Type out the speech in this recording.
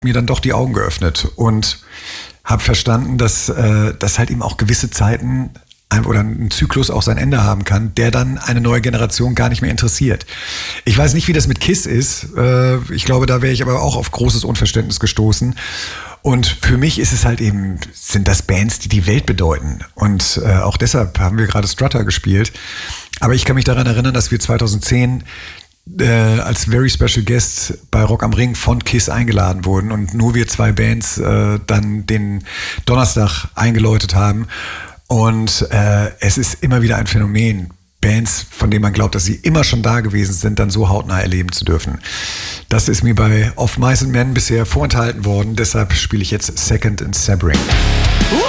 mir dann doch die Augen geöffnet und habe verstanden, dass halt eben auch gewisse Zeiten oder ein Zyklus auch sein Ende haben kann, der dann eine neue Generation gar nicht mehr interessiert. Ich weiß nicht, wie das mit KISS ist. Ich glaube, da wäre ich aber auch auf großes Unverständnis gestoßen. Und für mich ist es halt eben, sind das Bands, die die Welt bedeuten. Und auch deshalb haben wir gerade Strutter gespielt. Aber ich kann mich daran erinnern, dass wir 2010 als Very Special Guest bei Rock am Ring von KISS eingeladen wurden und nur wir 2 Bands dann den Donnerstag eingeläutet haben. Und es ist immer wieder ein Phänomen, Bands, von denen man glaubt, dass sie immer schon da gewesen sind, dann so hautnah erleben zu dürfen. Das ist mir bei Of Mice and Men bisher vorenthalten worden, deshalb spiele ich jetzt Second in Sebring.